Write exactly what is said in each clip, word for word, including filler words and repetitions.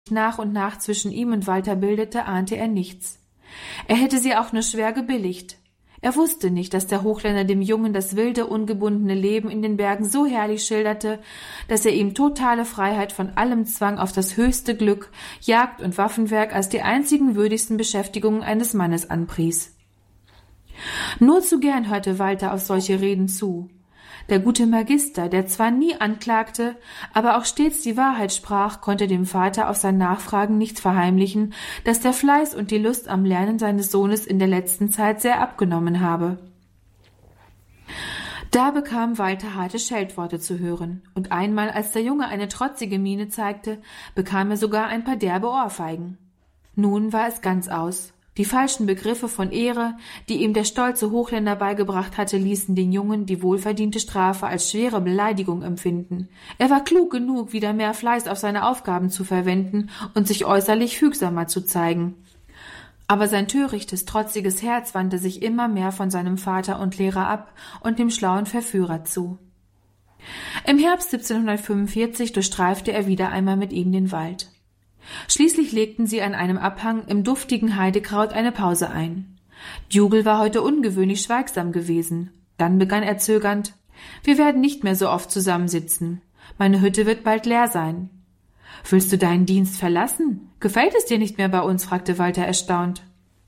nach und nach zwischen ihm und Walter bildete, ahnte er nichts. Er hätte sie auch nur schwer gebilligt. Er wusste nicht, dass der Hochländer dem Jungen das wilde, ungebundene Leben in den Bergen so herrlich schilderte, dass er ihm totale Freiheit von allem zwang auf das höchste Glück, Jagd und Waffenwerk als die einzigen würdigsten Beschäftigungen eines Mannes anpries. Nur zu gern hörte Walter auf solche Reden zu. Der gute Magister, der zwar nie anklagte, aber auch stets die Wahrheit sprach, konnte dem Vater auf sein Nachfragen nicht verheimlichen, dass der Fleiß und die Lust am Lernen seines Sohnes in der letzten Zeit sehr abgenommen habe. Da bekam Walter harte Scheltworte zu hören, und einmal, als der Junge eine trotzige Miene zeigte, bekam er sogar ein paar derbe Ohrfeigen. Nun war es ganz aus. Die falschen Begriffe von Ehre, die ihm der stolze Hochländer beigebracht hatte, ließen den Jungen die wohlverdiente Strafe als schwere Beleidigung empfinden. Er war klug genug, wieder mehr Fleiß auf seine Aufgaben zu verwenden und sich äußerlich fügsamer zu zeigen. Aber sein törichtes, trotziges Herz wandte sich immer mehr von seinem Vater und Lehrer ab und dem schlauen Verführer zu. Im Herbst siebzehnhundertfünfundvierzig durchstreifte er wieder einmal mit ihm den Wald. Schließlich legten sie an einem Abhang im duftigen Heidekraut eine Pause ein. Dougal war heute ungewöhnlich schweigsam gewesen. Dann begann er zögernd: »Wir werden nicht mehr so oft zusammensitzen. Meine Hütte wird bald leer sein.« »Willst du deinen Dienst verlassen? Gefällt es dir nicht mehr bei uns?« fragte Walter erstaunt.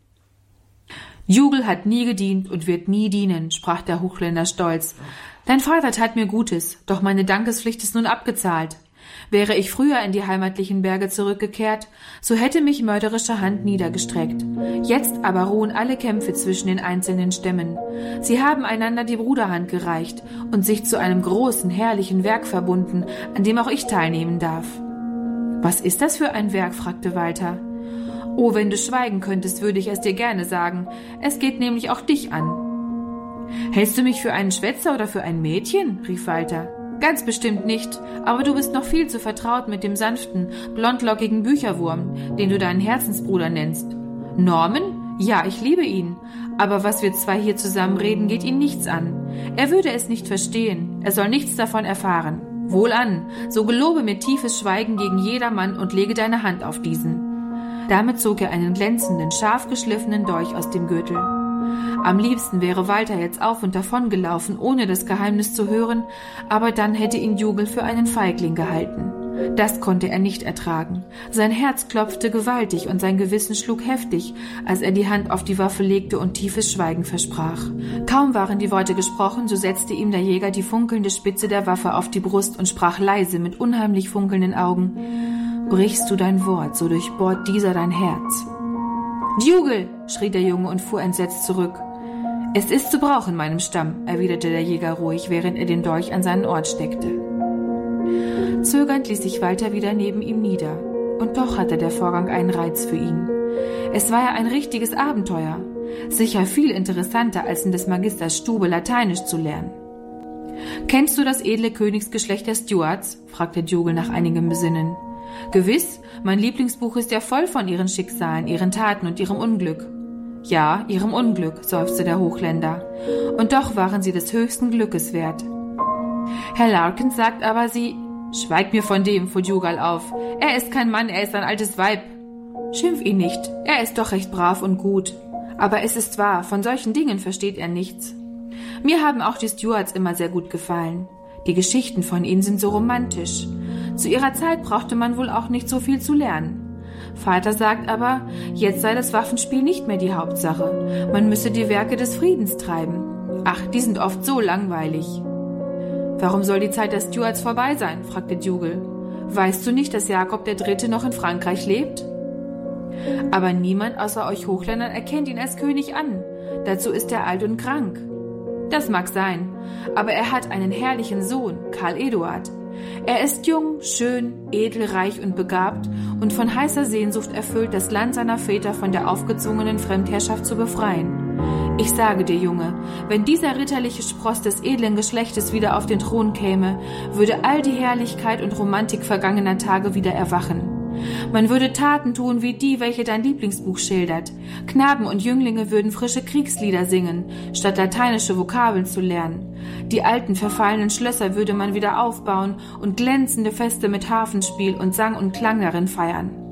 »Dougal hat nie gedient und wird nie dienen«, sprach der Hochländer stolz. »Dein Vater tat mir Gutes, doch meine Dankespflicht ist nun abgezahlt. Wäre ich früher in die heimatlichen Berge zurückgekehrt, so hätte mich mörderische Hand niedergestreckt. Jetzt aber ruhen alle Kämpfe zwischen den einzelnen Stämmen. Sie haben einander die Bruderhand gereicht und sich zu einem großen, herrlichen Werk verbunden, an dem auch ich teilnehmen darf.« »Was ist das für ein Werk?« fragte Walter. »Oh, wenn du schweigen könntest, würde ich es dir gerne sagen. Es geht nämlich auch dich an.« »Hältst du mich für einen Schwätzer oder für ein Mädchen?« rief Walter. »Ganz bestimmt nicht, aber du bist noch viel zu vertraut mit dem sanften, blondlockigen Bücherwurm, den du deinen Herzensbruder nennst. Norman? Ja, ich liebe ihn, aber was wir zwei hier zusammen reden, geht ihn nichts an. Er würde es nicht verstehen, er soll nichts davon erfahren. Wohlan, so gelobe mir tiefes Schweigen gegen jedermann und lege deine Hand auf diesen.« Damit zog er einen glänzenden, scharf geschliffenen Dolch aus dem Gürtel. Am liebsten wäre Walter jetzt auf und davon gelaufen, ohne das Geheimnis zu hören, aber dann hätte ihn Dougal für einen Feigling gehalten. Das konnte er nicht ertragen. Sein Herz klopfte gewaltig und sein Gewissen schlug heftig, als er die Hand auf die Waffe legte und tiefes Schweigen versprach. Kaum waren die Worte gesprochen, so setzte ihm der Jäger die funkelnde Spitze der Waffe auf die Brust und sprach leise mit unheimlich funkelnden Augen: »Brichst du dein Wort, so durchbohrt dieser dein Herz.« »Dougal«, schrie der Junge und fuhr entsetzt zurück. »Es ist zu brauchen in meinem Stamm«, erwiderte der Jäger ruhig, während er den Dolch an seinen Ort steckte. Zögernd ließ sich Walter wieder neben ihm nieder. Und doch hatte der Vorgang einen Reiz für ihn. Es war ja ein richtiges Abenteuer. Sicher viel interessanter, als in des Magisters Stube Lateinisch zu lernen. »Kennst du das edle Königsgeschlecht der Stuarts?« fragte Dougal nach einigem Besinnen. »Gewiss, mein Lieblingsbuch ist ja voll von ihren Schicksalen, ihren Taten und ihrem Unglück.« »Ja, ihrem Unglück«, seufzte der Hochländer. »Und doch waren sie des höchsten Glückes wert. Herr Larkins sagt aber, sie...« »Schweig mir von dem«, fuhr Dougal auf. »Er ist kein Mann, er ist ein altes Weib.« »Schimpf ihn nicht, er ist doch recht brav und gut. Aber es ist wahr, von solchen Dingen versteht er nichts. Mir haben auch die Stuarts immer sehr gut gefallen. Die Geschichten von ihnen sind so romantisch. Zu ihrer Zeit brauchte man wohl auch nicht so viel zu lernen. Vater sagt aber, jetzt sei das Waffenspiel nicht mehr die Hauptsache. Man müsse die Werke des Friedens treiben. Ach, die sind oft so langweilig.« »Warum soll die Zeit der Stuarts vorbei sein?« fragte Dougal. »Weißt du nicht, dass Jakob der Dritte noch in Frankreich lebt?« »Aber niemand außer euch Hochländern erkennt ihn als König an. Dazu ist er alt und krank.« »Das mag sein, aber er hat einen herrlichen Sohn, Karl Eduard. Er ist jung, schön, edel, reich und begabt und von heißer Sehnsucht erfüllt, das Land seiner Väter von der aufgezwungenen Fremdherrschaft zu befreien. Ich sage dir, Junge, wenn dieser ritterliche Spross des edlen Geschlechtes wieder auf den Thron käme, würde all die Herrlichkeit und Romantik vergangener Tage wieder erwachen. Man würde Taten tun wie die, welche dein Lieblingsbuch schildert. Knaben und Jünglinge würden frische Kriegslieder singen, statt lateinische Vokabeln zu lernen. Die alten, verfallenen Schlösser würde man wieder aufbauen und glänzende Feste mit Harfenspiel und Sang und Klang darin feiern.